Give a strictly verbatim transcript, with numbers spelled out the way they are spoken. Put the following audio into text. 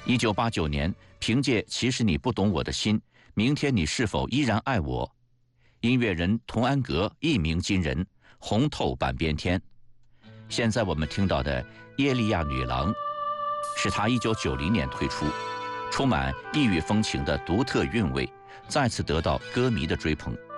一九八九年，凭借《其实你不懂我的心》，明天你是否依然爱我？音乐人童安格一鸣惊人，红透半边天。现在我们听到的《耶利亚女郎》，是他一九九零年推出，充满异域风情的独特韵味，再次得到歌迷的追捧。